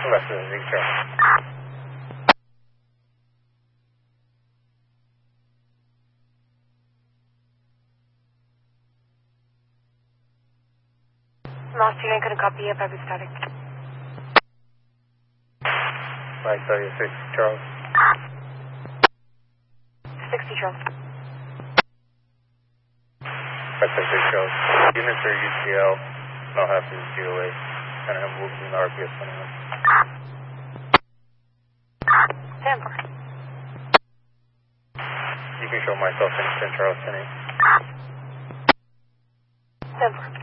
Left of the Charlie. Lost unit, couldn't copy yet, I've been static. 536 Charles. 60 Charles. 536 Charles. Units are UCL, no half is GOA, and I'm moving the RPS 21. 10-4. You can show myself in 10 Charles 10 10-4.